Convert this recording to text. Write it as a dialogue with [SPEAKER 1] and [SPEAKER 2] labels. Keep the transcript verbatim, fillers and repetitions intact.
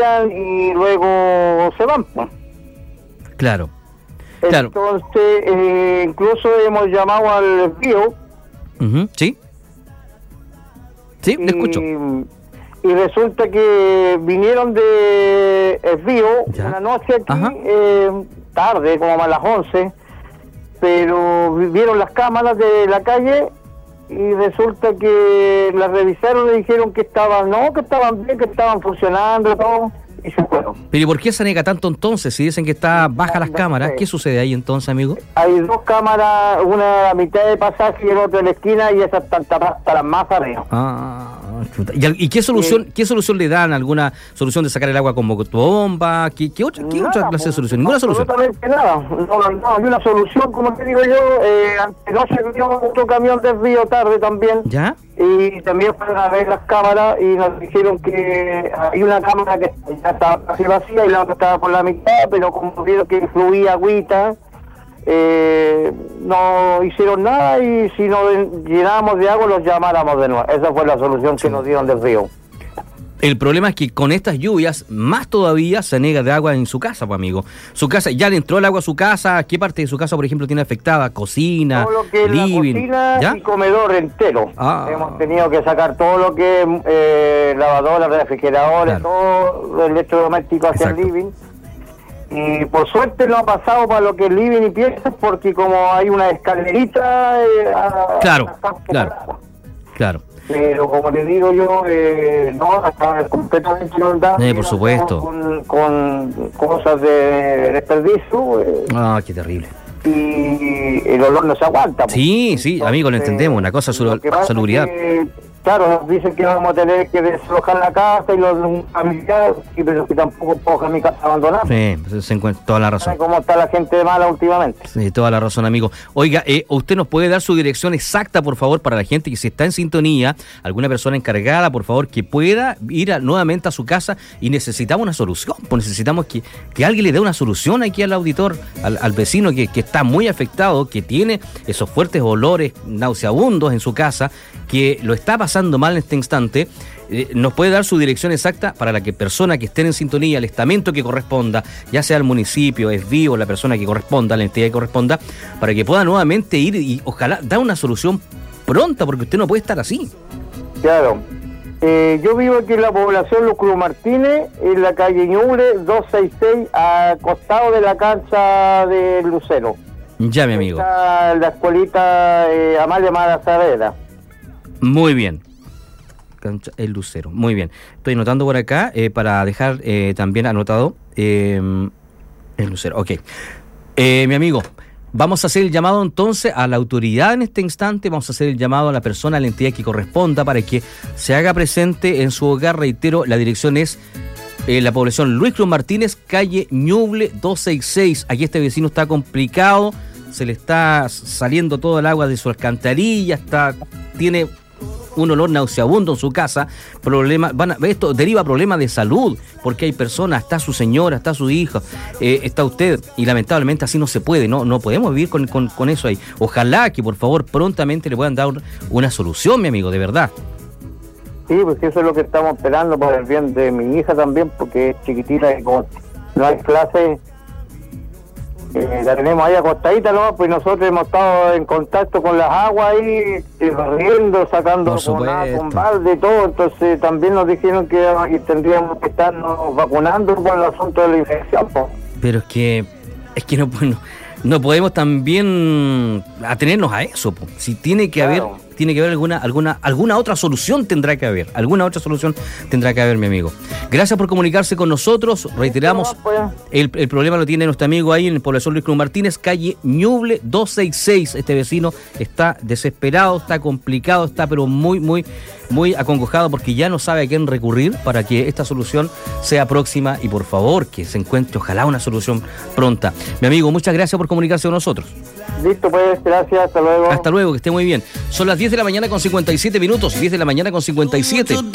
[SPEAKER 1] y luego se van, pues.
[SPEAKER 2] Claro. Claro.
[SPEAKER 1] Entonces, eh, incluso hemos llamado al desvío.
[SPEAKER 2] Uh-huh. ¿Sí? Sí, le escucho.
[SPEAKER 1] Y resulta que vinieron de desvío una noche aquí, eh, tarde, como a las once, pero vieron las cámaras de la calle y resulta que las revisaron y dijeron que estaban, no, que estaban bien, que estaban funcionando, todo. Y se fueron.
[SPEAKER 2] Pero ¿y por qué se niega tanto entonces? Si dicen que está baja las cámaras, ¿qué sucede ahí entonces, amigo?
[SPEAKER 1] Hay dos cámaras, una a mitad de pasaje y otra en la esquina, y esas están tapadas hasta las más arriba.
[SPEAKER 2] Ah, chuta. ¿Y, y qué solución sí. qué solución le dan? ¿Alguna solución de sacar el agua con bomba? ¿Qué, qué otra, qué nada, otra clase de solución? Ninguna solución.
[SPEAKER 1] Absolutamente nada. No, no, hay una solución, como te digo yo, eh, anoche vino otro camión de desvío tarde también.
[SPEAKER 2] ¿Ya?
[SPEAKER 1] Y también fueron a ver las cámaras y nos dijeron que hay una cámara que ya estaba casi vacía y la otra estaba por la mitad, pero como vieron que fluía agüita, eh, no hicieron nada, y si nos llenábamos de agua los llamáramos de nuevo. Esa fue la solución que sí. nos dieron del río.
[SPEAKER 2] El problema es que con estas lluvias, más todavía se niega de agua en su casa, pues, amigo. Su casa, ya le entró el agua a su casa. ¿Qué parte de su casa, por ejemplo, tiene afectada? Cocina,
[SPEAKER 1] todo lo que living, es la cocina, ¿ya? Y comedor entero. Ah. Hemos tenido que sacar todo lo que es eh, lavadora, refrigeradores, claro. todo lo electrodoméstico hacia el living. Y por suerte no ha pasado para lo que es living y piezas, porque como hay una escalerita... Eh, a,
[SPEAKER 2] claro,
[SPEAKER 1] a
[SPEAKER 2] claro, claro.
[SPEAKER 1] Pero como te digo yo, eh, no, está completamente inundado.
[SPEAKER 2] Eh, por supuesto.
[SPEAKER 1] Con, con cosas de desperdicio. Eh,
[SPEAKER 2] ah, qué terrible.
[SPEAKER 1] Y el olor no se aguanta.
[SPEAKER 2] Sí, sí, entonces, amigo, lo entendemos. Una cosa es salubridad.
[SPEAKER 1] Claro, nos dicen que vamos a tener que desalojar la casa y los familiares, pero que tampoco puedo dejar mi casa abandonada.
[SPEAKER 2] Sí, se encuentra toda la razón.
[SPEAKER 1] ¿Cómo está la gente mala últimamente?
[SPEAKER 2] Sí, toda la razón, amigo. Oiga, eh, ¿usted nos puede dar su dirección exacta, por favor, para la gente que si está en sintonía, alguna persona encargada, por favor, que pueda ir a, nuevamente a su casa? Y necesitamos una solución, pues necesitamos que, que alguien le dé una solución aquí al auditor, al, al vecino que, que está muy afectado, que tiene esos fuertes olores nauseabundos en su casa, que lo está pasando mal en este instante. Eh, nos puede dar su dirección exacta para la que persona que esté en sintonía, el estamento que corresponda, ya sea el municipio, es vivo, la persona que corresponda, la entidad que corresponda, para que pueda nuevamente ir y ojalá dar una solución pronta, porque usted no puede estar así.
[SPEAKER 1] Claro. Eh, yo vivo aquí en la población Los Cruz Martínez, en la calle Ñuble doscientos sesenta y seis, a costado de la cancha de Lucero.
[SPEAKER 2] Ya, mi amigo.
[SPEAKER 1] Está la escuelita eh, Amalia Mara Saavedra.
[SPEAKER 2] Muy bien. El Lucero, muy bien. Estoy anotando por acá eh, para dejar eh, también anotado eh, el Lucero. Ok. Eh, mi amigo, vamos a hacer el llamado entonces a la autoridad en este instante. Vamos a hacer el llamado a la persona, a la entidad que corresponda para que se haga presente en su hogar. Reitero, la dirección es eh, la población Luis Cruz Martínez, calle Ñuble doscientos sesenta y seis. Aquí este vecino está complicado, se le está saliendo todo el agua de su alcantarilla, está, tiene un olor nauseabundo en su casa, problema, van a, esto deriva problemas de salud, porque hay personas, está su señora, está su hija, eh, está usted, y lamentablemente así no se puede, no no podemos vivir con, con, con eso ahí. Ojalá que por favor prontamente le puedan dar una solución, mi amigo, de verdad.
[SPEAKER 1] Sí, porque eso es lo que estamos esperando por el bien de mi hija también, porque es chiquitita y como no hay clases, Eh, la tenemos ahí acostadita, ¿no? Pues nosotros hemos estado en contacto con las aguas ahí, barriendo, sacando con, con balde y todo, entonces también nos dijeron que, que tendríamos que estarnos vacunando por el asunto de la infección, po.
[SPEAKER 2] Pero es que, es que no, no, no podemos también atenernos a eso, po. Si tiene que claro. haber... Tiene que haber alguna, alguna, alguna otra solución tendrá que haber, alguna otra solución tendrá que haber, mi amigo. Gracias por comunicarse con nosotros, reiteramos, el, el problema lo tiene nuestro amigo ahí en el población Luis Cruz Martínez, calle Ñuble doscientos sesenta y seis, este vecino está desesperado, está complicado, está pero muy, muy, muy acongojado porque ya no sabe a quién recurrir para que esta solución sea próxima y por favor que se encuentre ojalá una solución pronta. Mi amigo, muchas gracias por comunicarse con nosotros.
[SPEAKER 1] Listo, pues, gracias, hasta luego.
[SPEAKER 2] Hasta luego, que esté muy bien. Son las diez de la mañana con cincuenta y siete minutos, diez de la mañana con cincuenta y siete.